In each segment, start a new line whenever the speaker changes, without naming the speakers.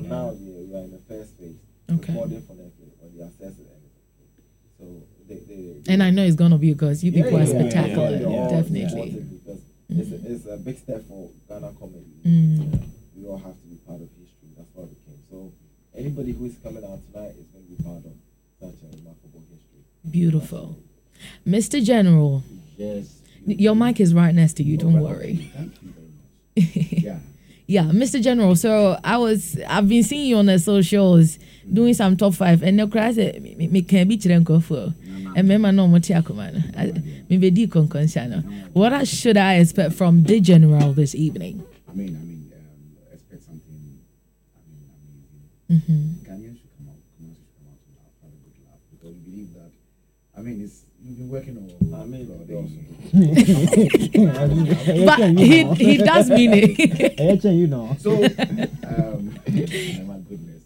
now we are in the first phase.
Okay.
Recording for next week when the access it. So they
and I know it's gonna be because you people are spectacular,
they're
definitely.
Because it's a big step for Ghana comedy. We all have to be part of history. That's what it became. So anybody who is coming out tonight is going to be part of such a remarkable history.
Beautiful. Mr. General.
Yes.
Your mic is right next to you, don't worry.
Thank you very much.
Yeah, Mr. General. So I've been seeing you on the socials doing some top 5 and the crowd said me can be chirenko for and me no mo tiakomana. Me be di konkonshana. What should I expect from the General this evening?
I mean, expect something. Amazing. Ghanaians should come out. Kenyans should come out and have a good laugh because we believe that. I mean, you've been working on.
But he does mean it.
You know.
So, my goodness.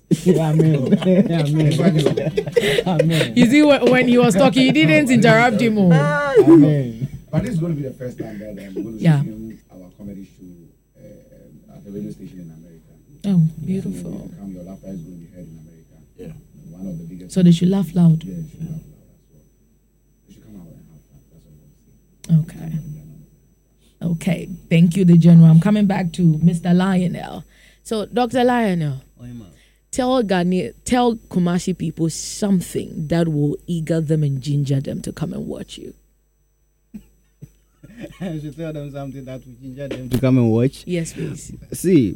Amen.
You see, when he was talking, you didn't interrupt him.
Amen.
But this is going to be the first time that I'm going to see our comedy show at the radio station in America.
Oh, beautiful.
So come, your laughter is going to be heard in America. Yeah. One of the biggest.
So they should laugh loud.
Yeah, they should laugh loud as well. They should come out and have fun. That's what I'm going to say.
Okay. Okay. Thank you, the General. I'm coming back to Mr. Lionel. So, Dr. Lionel, tell Kumasi people something that will eager them and ginger them to come and watch you.
I should tell them something that will ginger them to come and watch.
Yes, please.
See,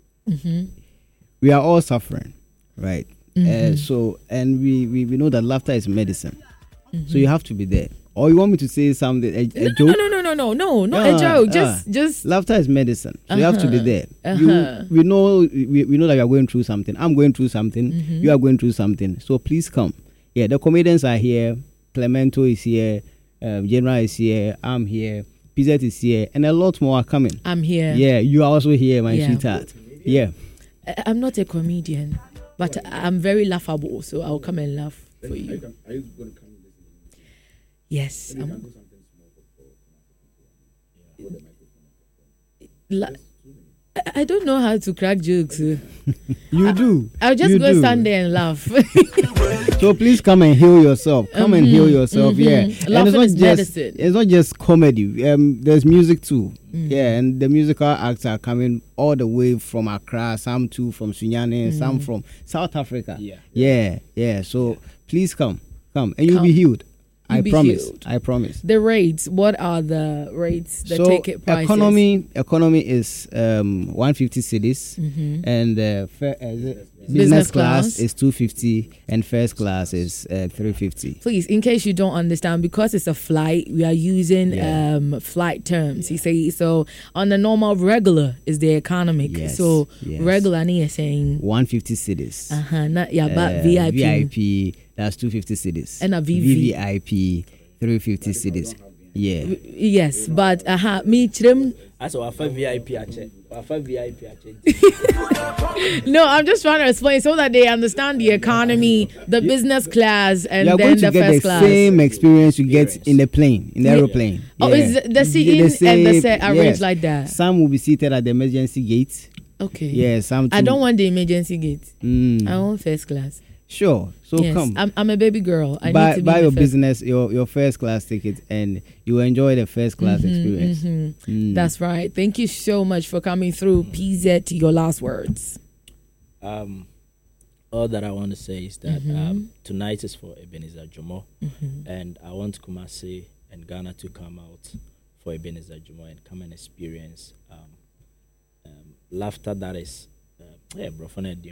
we are all suffering, right? So, and we know that laughter is medicine. So you have to be there. Or you want me to say something, a joke?
No, not a joke. Just
laughter is medicine. So you have to be there. We know that you are going through something. I'm going through something. You are going through something. So please come. Yeah, the comedians are here. Clemento is here. General is here. I'm here. PZ is here. And a lot more are coming.
I'm here.
Yeah, you are also here, my sweetheart. Yeah.
I'm not a comedian, but I'm very laughable. So I'll come and laugh for you.
Are you going to come?
Yes.
Maybe can do something small for microphone.
I don't know how to crack jokes.
You do.
I'll just go stand there and laugh.
So please come and heal yourself. Come and heal yourself. Yeah.
Laughing is medicine.
It's not just comedy. There's music too. Yeah, and the musical acts are coming all the way from Accra, some too from Sunyane, some from South Africa. Yeah. So please come, and you'll be healed. I promise.
The rates. What are the rates? The ticket prices.
Economy is 150 cedis, and business class is 250, and first class is 350.
Please, in case you don't understand, because it's a flight, we are using flight terms. You say so on the normal regular is the economic.
Yes,
so regular, you're saying
150 cedis.
But
VIP. That's 250 cedis.
And a
VVIP 350 cedis. Yeah.
Yes, but me chrim.
That's our VIP actually.
No, I'm just trying to explain so that they understand the economy, the business class, and
then
the first class.
The same experience you get in the plane, in the aeroplane.
Oh, is the seating and the set arranged like that?
Some will be seated at the emergency gate.
Okay.
Yeah, some.
I don't want the emergency gate. I want first class.
Sure. So
yes,
come.
I'm a baby girl. I
buy,
need to
buy your business, your first class ticket, and you enjoy the first class experience.
That's right. Thank you so much for coming through. PZ, your last words.
All that I want to say is that tonight is for Ebenezer Jomo, and I want Kumasi and Ghana to come out for Ebenezer Jomo and come and experience laughter that is. Yeah, bro, for bro,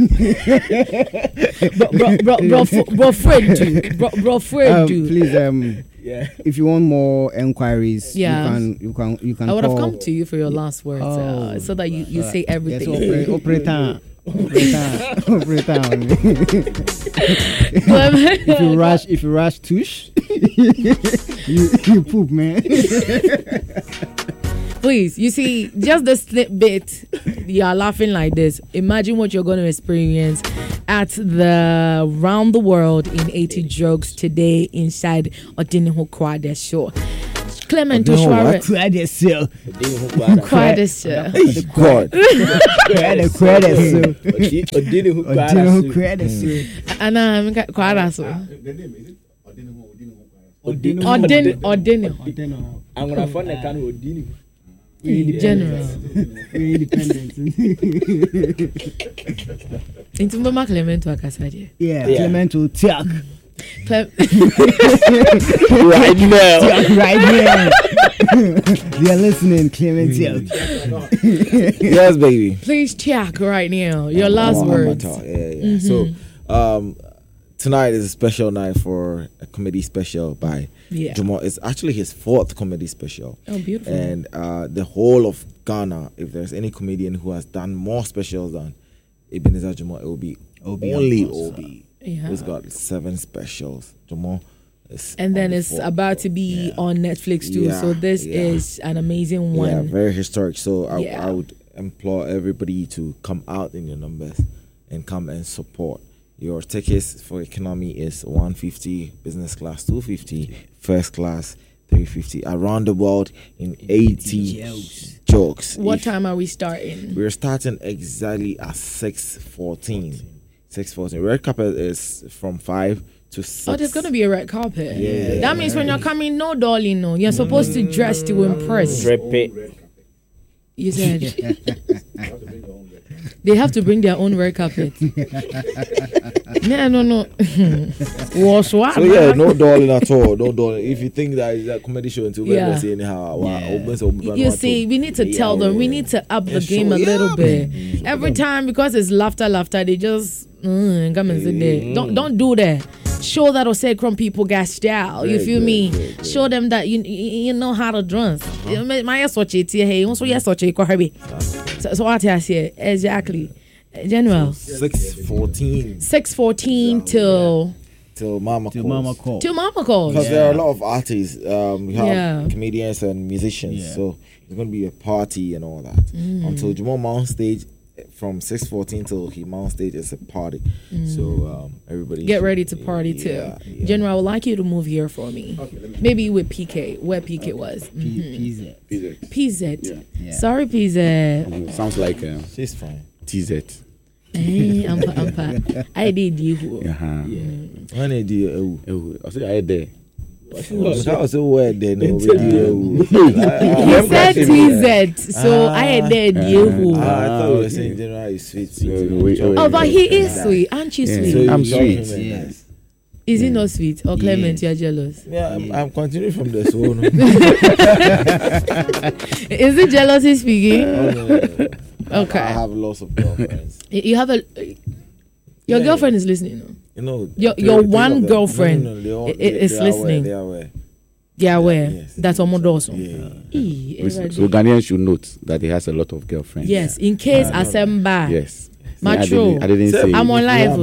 please, if you want more enquiries, you can.
I would have come to you for your last words, so that you say everything.
Yes, operator. If you rush tush, you poop, man.
Please, you see, just the snip bit, you are laughing like this. Imagine what you're going to experience at the Round the World in 80 Jokes today inside Odiniho Quad Show. Clement Oshwara.
Credit, sir.
Credit, sir.
God.
Credit, sir.
Credit.
And I'm Quara, sir.
The name is it Odino?
I'm gonna find a can of Odini.
General.
We're independent.
Into Mama Clement Wakasadia.
Yeah, Clement will talk.
Right now.
Right now. They are listening, Clement.
Yes, baby.
Please check right now. Your last words.
Yeah. So, tonight is a special night for a comedy special by Jomo. It's actually his 4th comedy special.
Oh, beautiful.
And the whole of Ghana, if there's any comedian who has done more specials than Ebenezer Jomo, it will be only Obi.
Yeah.
He's got 7 specials. Jomo is
and then
on
it's
4th.
about to be on Netflix too.
Yeah,
So this is an amazing one.
Yeah, very historic. So I would implore everybody to come out in your numbers and come and support. Your tickets for economy is 150, business class 250, first class 350. Around the world in 80 jokes.
What time are we starting?
We're starting exactly at 6:14. 6:14. Red carpet is from 5 to 6.
Oh, there's gonna be a red carpet.
Yeah.
That means when you're coming, no darling, no. You're supposed to dress to impress. You said they have to bring their own red carpet. No.
So yeah, no darling at all. No darling. If you think that is a comedy show until we're saying anyhow,
you see, we need to tell them. We need to up the game a little bit. Every time, because it's laughter, they just come and sit there. Don't do that. Show that Osei people got style. You feel me? Show them that you know how to dance. My such it here. Also, yes, such it. So what I say exactly, General.
6:14.
6:14 till
Mama calls.
Till Mama calls.
Because there are a lot of artists. We have comedians and musicians. So it's going to be a party and all that. Until Jomo mount stage, from 6:14 till he mount stage, it's a party. So everybody
get ready to party too.
Yeah.
General, I would like you to move here for me. Maybe with PK, where PK was. PZ.
Yeah.
Sorry, PZ.
Sounds like
she's fine.
TZ.
I did you.
When did you?
I said I there.
That was a word then. He
said TZ, so I did you.
I thought you were saying General is sweet.
Oh, but he is sweet. Aren't you sweet?
So
I'm sweet.
Yes.
Is he not sweet? Or Clement, you're jealous?
Yeah, I'm continuing from this one.
Is it jealousy speaking? Okay.
I have lots of girlfriends.
You have your girlfriend is listening. No?
You know,
your one girlfriend is listening.
They are aware.
They are aware.
Yes.
That's almost awesome.
So Ghanaians should note that he has a lot of girlfriends.
Yes, in case Asemba.
Yes.
Macho.
I didn't say.
I'm on live.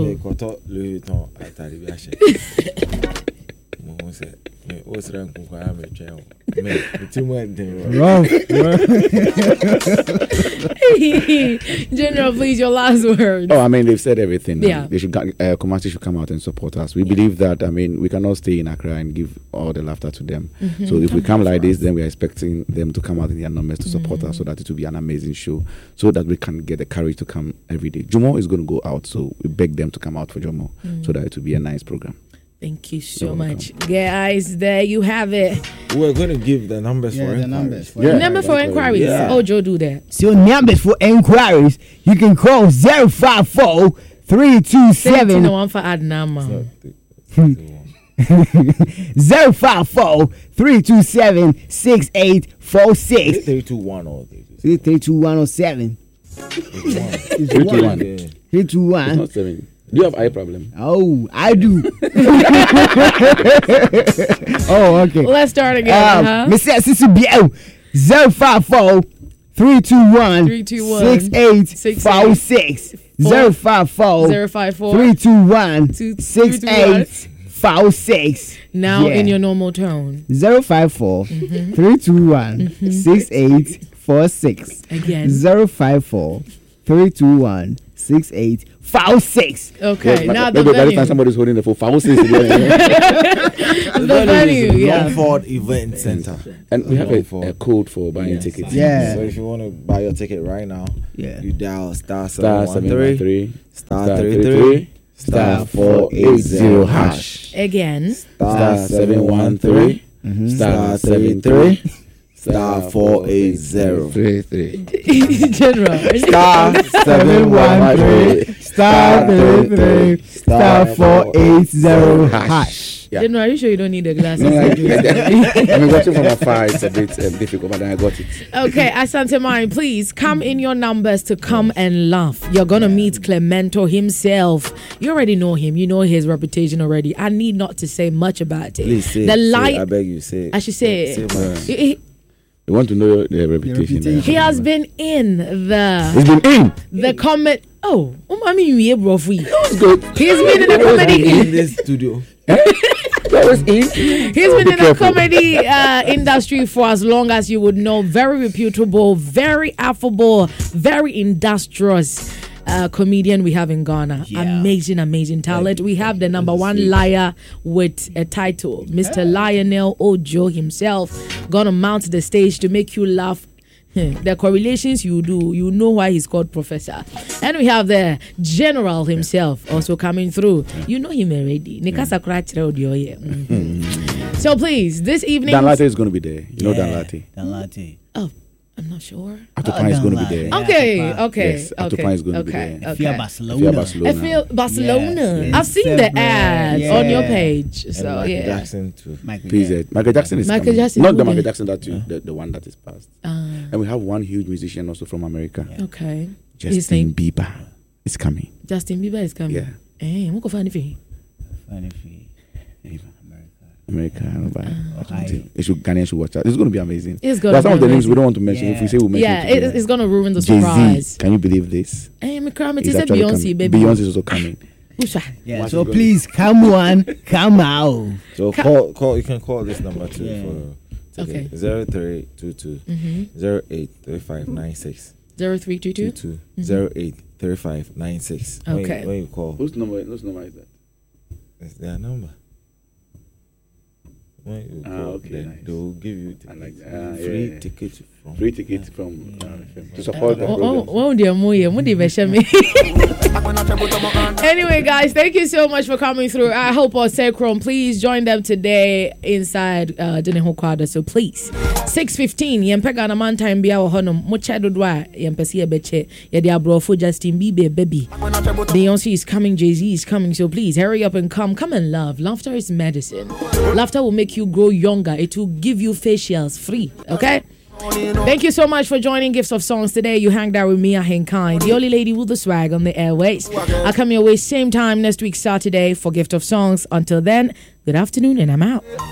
General, please, your last words.
Oh, I mean, they've said everything.
Yeah.
They should. Kumasi should come out and support us. We believe that. I mean, we cannot stay in Accra and give all the laughter to them. So if we come like this, then we are expecting them to come out in their numbers to support us, so that it will be an amazing show, so that we can get the courage to come every day. Jomo is going to go out, so we beg them to come out for Jomo, so that it will be a nice program.
Thank you so much, guys. There you have it.
We're going to give the numbers for
the
inquiries.
numbers.
Number for inquiries.
Yeah.
Oh, Joe, do that.
So numbers for inquiries, you can call 054 327
one for Adnama.
054 327 6846
321 or
32107
321.
321.
Not 7. Do you have eye problem?
Oh, I do. Oh, okay.
Let's start again.
Mr. Sisibiel 054 321 6846 054 321 6846.
Now in your normal tone.
054 321 6846.
Again.
054 321 06856.
Okay,
Yes,
now the
maybe by the time
venue.
somebody's holding the phone, Faust is
The venue, yeah.
Longford Event Center.
And we have a
Longford.
code for buying tickets.
Yeah.
So if you want to buy your ticket right now,
Yeah.
you dial star
Star
713
713
star 33
star 480 hash.
Again.
Star 713 star 73
star 480
33
General.
star 713
star 33 star 480 hash.
Yeah.
General, are you sure you don't need the glasses?
No, I mean, watching from afar, it's a bit difficult, but then I got it.
Okay, Asante Mine, please come in your numbers to come and laugh. You're gonna meet Clemento himself. You already know him. You know his reputation already. I need not to say much about it.
Please say
the
it.
light.
I beg you, say it.
I should say
Say
it.
much.
You want to know the reputation?
He has been in the
He's been in.
comedy. Oh, I mean, we bro free.
That's good.
He's been in the comedy.
In this studio.
That was in.
He's been in the comedy industry for as long as you would know. Very reputable, very affable, very industrious comedian we have in Ghana.
Yeah.
Amazing talent. We have the number one liar with a title, Mr. Lionel Ojo himself, gonna mount the stage to make you laugh. The correlations you do, you know why he's called Professor. And we have the General himself also coming through. You know him already. So please, this evening.
Dan Latte is going to be there. You know Dan Latte.
Dan Latte.
Oh, I'm not sure.
Atopan is going to be there.
Okay.
Yes, Atopan is going to be there.
Via
Okay.
Barcelona.
Via Barcelona.
I feel Barcelona.
Yes.
I've seen the ads
Yeah.
on your page.
And
So
Michael
yeah.
Jackson too.
PZ. Michael Jackson is
Michael
coming.
Jackson
Not
will
the
be-
Michael Jackson the one that is passed. And we have one huge musician also from America.
Okay. His
Justin
name
Bieber is coming.
Justin Bieber is coming.
Yeah.
Eh, what go find it?
America. Ghanaian should watch that. It's going to be amazing.
It's
There
gonna
are some
be
of the names
amazing.
we don't want to mention.
Yeah.
If we say we'll mention
Yeah,
it together.
it's gonna ruin the
Jay-Z.
surprise.
Can you believe this?
Eh, me cry me
He's
say
actually
Beyonce,
coming.
baby.
Beyonce is also coming.
Usha.
Yeah,
Once
so
you go-
please come on, come out.
So call. You can call this number too
Yeah.
for
Okay.
0322 083596
0322.
083596.
Okay.
When you call,
Whose number is that?
it's their number. When you call,
okay,
then
nice.
they will give you
I like that.
free
Yeah.
tickets from.
Free tickets from to support the program.
Anyway, guys, thank you so much for coming through. I hope Osecron, please join them today inside Dineho Quadra. So please, 6:15. Yempega na man time bia wo honom. Mo chedo dwa yempesi ebeche. Ye dia brofo Justin Bieber baby. Beyonce is coming, Jay-Z is coming. So please hurry up and come and love. Laughter is medicine. Laughter will make you grow younger. It will give you facials free. Okay? Thank you so much for joining Gifts of Songs today. You hanged out with me, Ahenkai, the only lady with the swag on the airways. I'll come your way same time next week, Saturday, for Gift of Songs. Until then, good afternoon, and I'm out.